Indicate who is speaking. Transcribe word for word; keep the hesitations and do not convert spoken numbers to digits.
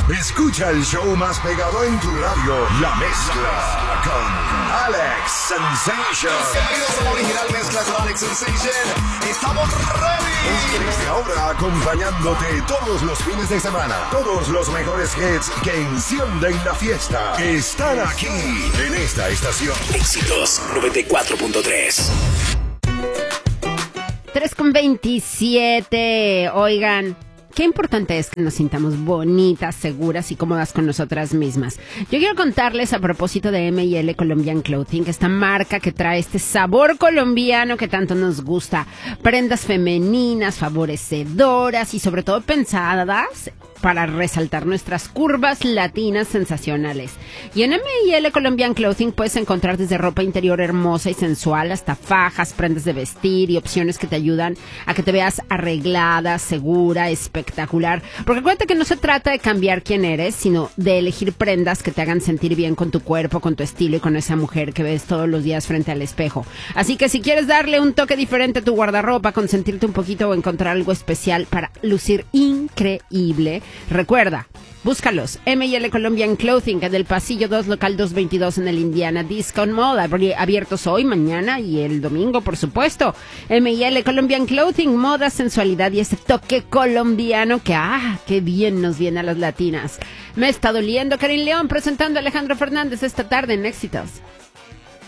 Speaker 1: Escucha el show más pegado en tu radio, La Mezcla, con Alex Sensation.
Speaker 2: Bienvenidos a la original mezcla con Alex Sensation. ¡Estamos ready!
Speaker 1: Desde ahora acompañándote todos los fines de semana. Todos los mejores hits que encienden la fiesta están aquí en esta estación.
Speaker 3: Éxitos noventa y cuatro punto tres.
Speaker 4: tres con veintisiete. Oigan, qué importante es que nos sintamos bonitas, seguras y cómodas con nosotras mismas. Yo quiero contarles a propósito de M y L Colombian Clothing, esta marca que trae este sabor colombiano que tanto nos gusta. Prendas femeninas, favorecedoras y sobre todo pensadas para resaltar nuestras curvas latinas sensacionales. Y en M y L Colombian Clothing puedes encontrar desde ropa interior hermosa y sensual hasta fajas, prendas de vestir y opciones que te ayudan a que te veas arreglada, segura, espectacular. Porque acuérdate que no se trata de cambiar quién eres, sino de elegir prendas que te hagan sentir bien con tu cuerpo, con tu estilo y con esa mujer que ves todos los días frente al espejo. Así que si quieres darle un toque diferente a tu guardarropa, consentirte un poquito o encontrar algo especial para lucir increíble, recuerda, búscalos, M y L Colombian Clothing, en el pasillo dos, local doscientos veintidós en el Indiana Discount Mall, abri- abiertos hoy, mañana y el domingo, por supuesto. M y L Colombian Clothing, moda, sensualidad y ese toque colombiano que, ah, qué bien nos viene a las latinas. Me está doliendo, Karin León presentando a Alejandro Fernández esta tarde en Éxitos.